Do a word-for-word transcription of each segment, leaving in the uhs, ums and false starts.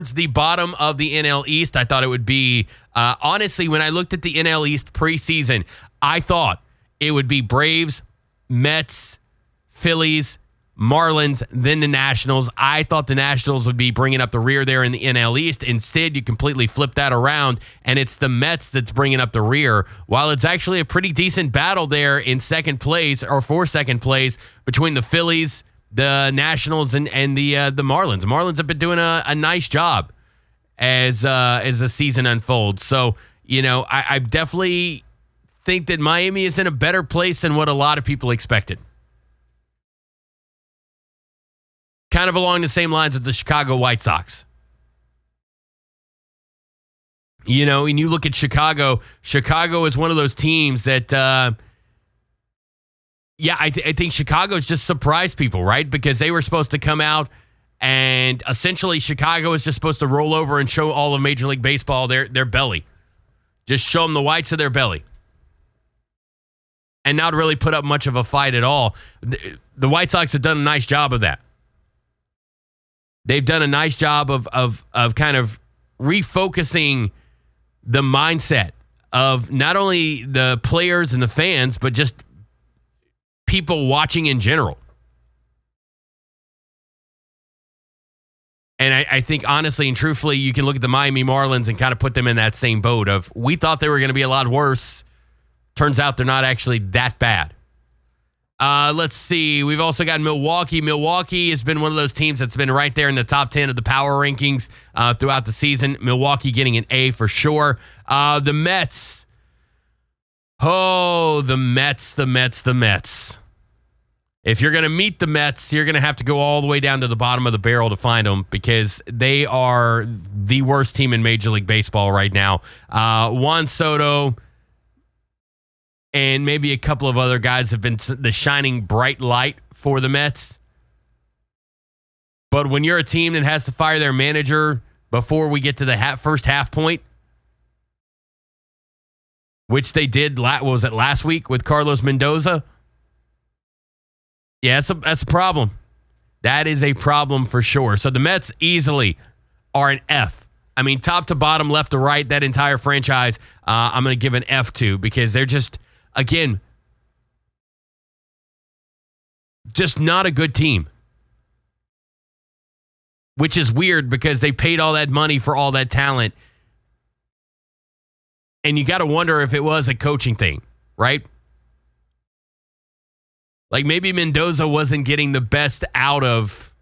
the bottom of the N L East. I thought it would be, uh, honestly, when I looked at the N L East preseason, I thought it would be Braves, Mets, Phillies, Marlins, then the Nationals. I thought the Nationals would be bringing up the rear there in the N L East. Instead, you completely flip that around, and it's the Mets that's bringing up the rear, while it's actually a pretty decent battle there in second place, or for second place, between the Phillies, the Nationals, and, and the uh, the Marlins. Marlins have been doing a, a nice job as uh, as the season unfolds. So, you know, I, I definitely think that Miami is in a better place than what a lot of people expected. Kind of along the same lines with the Chicago White Sox. You know, and you look at Chicago, Chicago is one of those teams that, uh, yeah, I, th- I think Chicago's just surprised people, right? Because they were supposed to come out and essentially Chicago is just supposed to roll over and show all of Major League Baseball their, their belly. Just show them the whites of their belly. And not really put up much of a fight at all. The, the White Sox have done a nice job of that. They've done a nice job of of of kind of refocusing the mindset of not only the players and the fans, but just people watching in general. And I, I think honestly and truthfully, you can look at the Miami Marlins and kind of put them in that same boat of, we thought they were going to be a lot worse. Turns out they're not actually that bad. Uh, let's see. We've also got Milwaukee. Milwaukee has been one of those teams that's been right there in the top ten of the power rankings uh, throughout the season. Milwaukee getting an A for sure. Uh, the Mets. Oh, the Mets, the Mets, the Mets. If you're going to meet the Mets, you're going to have to go all the way down to the bottom of the barrel to find them, because they are the worst team in Major League Baseball right now. Uh, Juan Soto and maybe a couple of other guys have been the shining bright light for the Mets. But when you're a team that has to fire their manager before we get to the half, first half point, which they did, what was it, last week with Carlos Mendoza? Yeah, that's a, that's a problem. That is a problem for sure. So the Mets easily are an F. I mean, top to bottom, left to right, that entire franchise, uh, I'm going to give an F to, because they're just, again, just not a good team. Which is weird, because they paid all that money for all that talent. And you got to wonder if it was a coaching thing, right? Like maybe Mendoza wasn't getting the best out of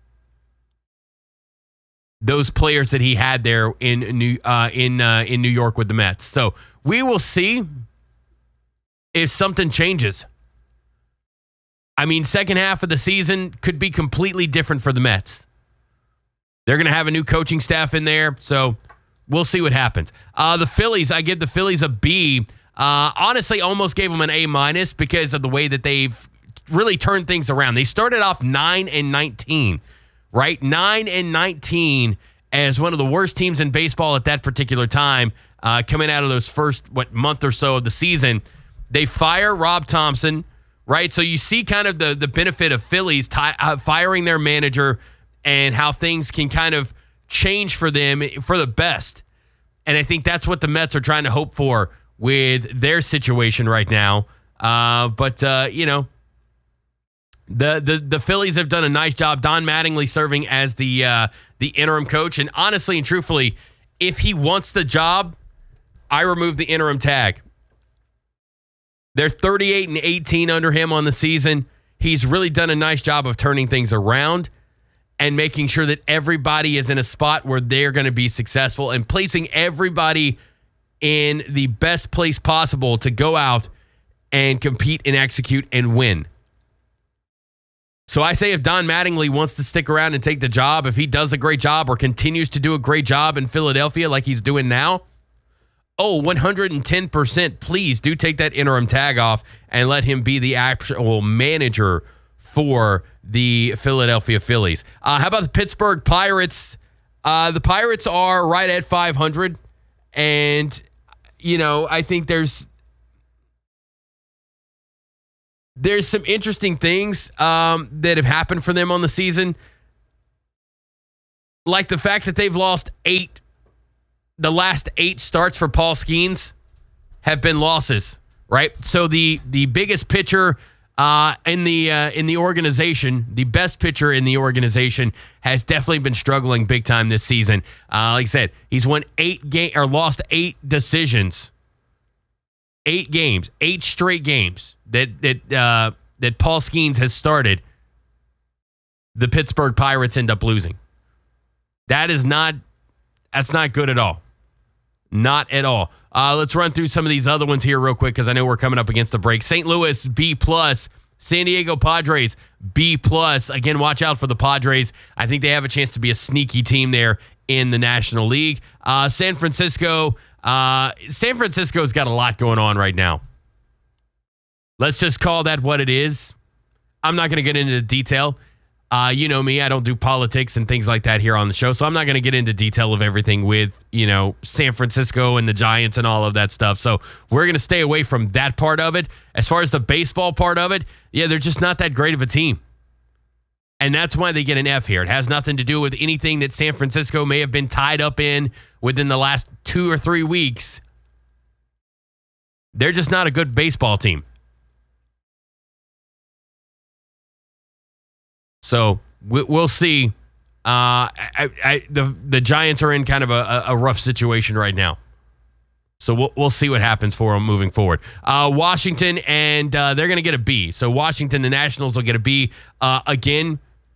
those players that he had there in New uh, in uh, in New York with the Mets. So we will see if something changes. I mean, second half of the season could be completely different for the Mets. They're going to have a new coaching staff in there, so we'll see what happens. Uh, the Phillies, I give the Phillies a B. Uh, honestly, almost gave them an A minus because of the way that they've really turned things around. They started off nine and nineteen, right? nine and nineteen as one of the worst teams in baseball at that particular time, uh, coming out of those first, what, month or so of the season. They fire Rob Thompson, right? So you see kind of the, the benefit of Phillies t- uh, firing their manager and how things can kind of change for them for the best. And I think that's what the Mets are trying to hope for with their situation right now. Uh, but, uh, you know, The, the the Phillies have done a nice job. Don Mattingly serving as the uh, the interim coach. And honestly and truthfully, if he wants the job, I remove the interim tag. They're thirty-eight and eighteen under him on the season. He's really done a nice job of turning things around and making sure that everybody is in a spot where they're going to be successful and placing everybody in the best place possible to go out and compete and execute and win. So I say if Don Mattingly wants to stick around and take the job, if he does a great job or continues to do a great job in Philadelphia like he's doing now, oh, one hundred ten percent, please do take that interim tag off and let him be the actual manager for the Philadelphia Phillies. Uh, how about the Pittsburgh Pirates? Uh, the Pirates are right at five hundred. And, you know, I think there's There's some interesting things um, that have happened for them on the season. like the fact that they've lost eight, the last eight starts for Paul Skeens have been losses, right? So the the biggest pitcher uh, in the uh, in the organization, the best pitcher in the organization, has definitely been struggling big time this season. Uh, like I said, he's won eight game or lost eight decisions, eight games, eight straight games that that uh, that Paul Skeens has started. The Pittsburgh Pirates end up losing. That is not, that's not good at all. Not at all. Uh, let's run through some of these other ones here real quick because I know we're coming up against the break. Saint Louis, B plus. San Diego Padres, B plus. Again, watch out for the Padres. I think they have a chance to be a sneaky team there in the National League. Uh, San Francisco, uh, San Francisco's got a lot going on right now. Let's just call that what it is. I'm not going to get into the detail. Uh, you know me, I don't do politics and things like that here on the show, so I'm not going to get into detail of everything with, you know, San Francisco and the Giants and all of that stuff. So we're going to stay away from that part of it. As far as the baseball part of it, yeah, they're just not that great of a team. And that's why they get an F here. It has nothing to do with anything that San Francisco may have been tied up in within the last two or three weeks. They're just not a good baseball team. So we'll see. Uh, I, I, the the Giants are in kind of a, a rough situation right now. So we'll we'll see what happens for them moving forward. Uh, Washington, and uh, they're going to get a B. So Washington, the Nationals will get a B. Uh, again,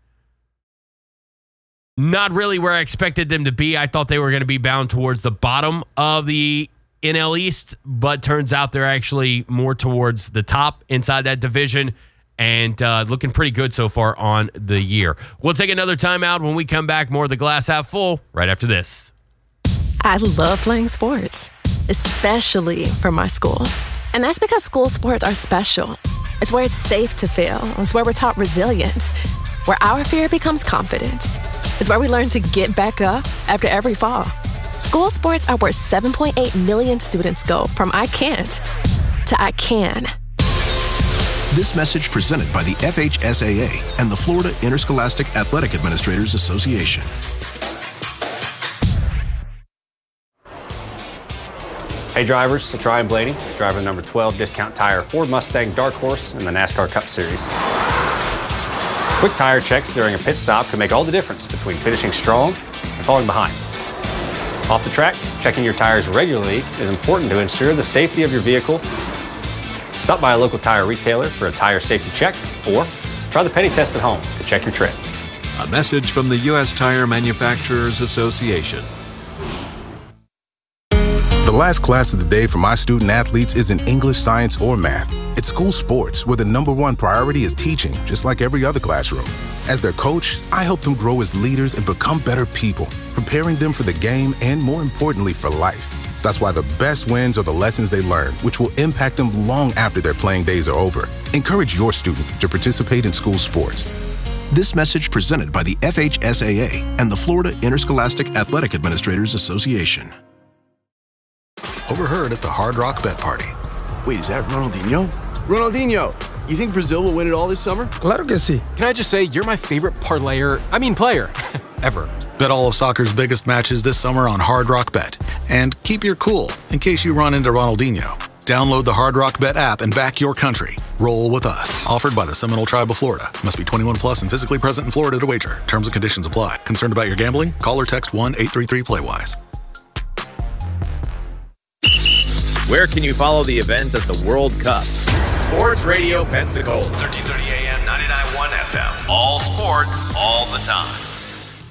not really where I expected them to be. I thought they were going to be bound towards the bottom of the N L East, but turns out they're actually more towards the top inside that division. And uh, looking pretty good so far on the year. We'll take another timeout. When we come back, more of the Glass Half Full right after this. I love playing sports, especially for my school. And that's because school sports are special. It's where it's safe to fail. It's where we're taught resilience, where our fear becomes confidence. It's where we learn to get back up after every fall. School sports are where seven point eight million students go from I can't to I can. This message presented by the F H S A A and the Florida Interscholastic Athletic Administrators Association. Hey drivers, it's Ryan Blaney, driver number twelve Discount Tire Ford Mustang Dark Horse in the NASCAR Cup Series. Quick tire checks during a pit stop can make all the difference between finishing strong and falling behind. Off the track, checking your tires regularly is important to ensure the safety of your vehicle. Stop by a local tire retailer for a tire safety check, or try the penny test at home to check your tread. A message from the U S Tire Manufacturers Association. The last class of the day for my student athletes isn't English, science, or math. It's school sports, where the number one priority is teaching, just like every other classroom. As their coach, I help them grow as leaders and become better people, preparing them for the game and, more importantly, for life. That's why the best wins are the lessons they learn, which will impact them long after their playing days are over. Encourage your student to participate in school sports. This message presented by the F H S A A and the Florida Interscholastic Athletic Administrators Association. Overheard at the Hard Rock Bet Party. Wait, is that Ronaldinho? Ronaldinho, you think Brazil will win it all this summer? Claro que sí. Can I just say, you're my favorite parlayer, I mean player, ever. Bet all of soccer's biggest matches this summer on Hard Rock Bet. And keep your cool in case you run into Ronaldinho. Download the Hard Rock Bet app and back your country. Roll with us. Offered by the Seminole Tribe of Florida. Must be twenty-one plus and physically present in Florida to wager. Terms and conditions apply. Concerned about your gambling? Call or text one eight three three play wise. Where can you follow the events at the World Cup? Sports Radio Pensacola. thirteen thirty A M, ninety-nine point one F M. All sports, all the time.